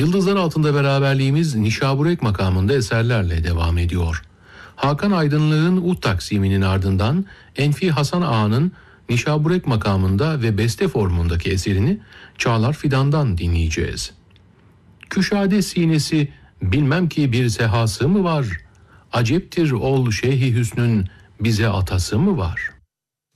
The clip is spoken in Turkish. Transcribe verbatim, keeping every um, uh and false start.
Yıldızlar altında beraberliğimiz Nişaburek makamında eserlerle devam ediyor. Hakan Aydınlık'ın ut taksiminin ardından Enfi Hasan Ağa'nın Nişaburek makamında ve beste formundaki eserini Çağlar Fidan'dan dinleyeceğiz. Küşade sinesi bilmem ki bir sehası mı var? Aceptir ol Şeyh-i Hüsnün bize atası mı var?